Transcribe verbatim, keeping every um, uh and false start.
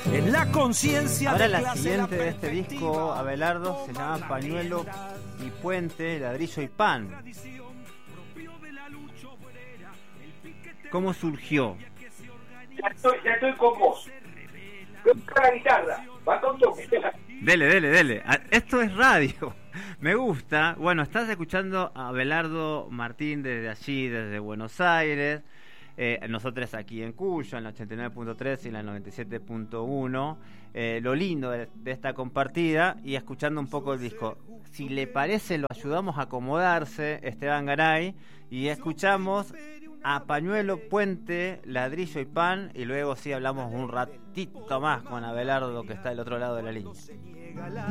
en la conciencia. Ahora de la clase, siguiente la de este disco, Abelardo, se llama Pañuelo y Puente, Ladrillo y Pan. ¿Cómo surgió? Ya estoy, ya estoy con vos. Toca la guitarra, va con toque. Dele, dele, dele. Esto es radio. Me gusta. Bueno, estás escuchando a Abelardo Martín desde allí, desde Buenos Aires. Eh, nosotros aquí en Cuyo, en la ochenta y nueve punto tres y en la noventa y siete punto uno. Eh, lo lindo de, de esta compartida y escuchando un poco el disco. Si le parece, lo ayudamos a acomodarse, Esteban Garay, y escuchamos a Pañuelo, Puente, Ladrillo y Pan, y luego sí hablamos un ratito más con Abelardo, que está del otro lado de la línea.